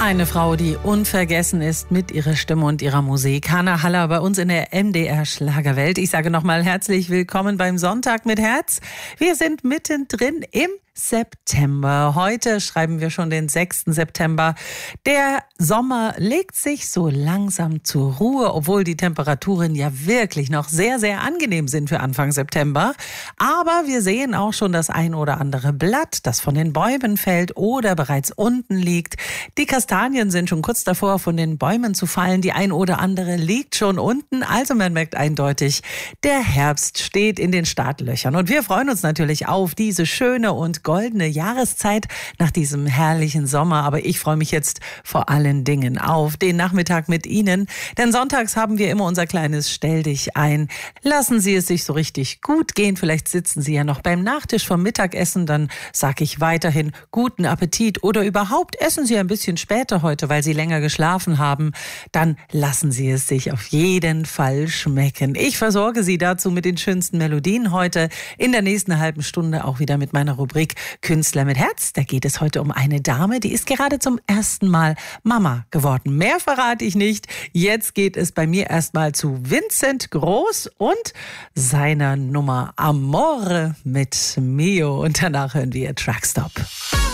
Eine Frau, die unvergessen ist mit ihrer Stimme und ihrer Musik. Hanna Haller bei uns in der MDR Schlagerwelt. Ich sage nochmal herzlich willkommen beim Sonntag mit Herz. Wir sind mittendrin im September. Heute schreiben wir schon den 6. September. Der Sommer legt sich so langsam zur Ruhe, obwohl die Temperaturen ja wirklich noch sehr, sehr angenehm sind für Anfang September. Aber wir sehen auch schon das ein oder andere Blatt, das von den Bäumen fällt oder bereits unten liegt. Die Kastanien sind schon kurz davor, von den Bäumen zu fallen. Die ein oder andere liegt schon unten. Also man merkt eindeutig, der Herbst steht in den Startlöchern. Und wir freuen uns natürlich auf diese schöne und goldene Jahreszeit nach diesem herrlichen Sommer. Aber ich freue mich jetzt vor allen Dingen auf den Nachmittag mit Ihnen. Denn sonntags haben wir immer unser kleines Stell dich ein. Lassen Sie es sich so richtig gut gehen. Vielleicht sitzen Sie ja noch beim Nachtisch vom Mittagessen. Dann sage ich weiterhin guten Appetit. Oder überhaupt essen Sie ein bisschen später heute, weil Sie länger geschlafen haben. Dann lassen Sie es sich auf jeden Fall schmecken. Ich versorge Sie dazu mit den schönsten Melodien heute. In der nächsten halben Stunde auch wieder mit meiner Rubrik Künstler mit Herz. Da geht es heute um eine Dame, die ist gerade zum ersten Mal Mama geworden. Mehr verrate ich nicht. Jetzt geht es bei mir erstmal zu Vincent Groß und seiner Nummer Amore mit Mio. Und danach hören wir Truckstop.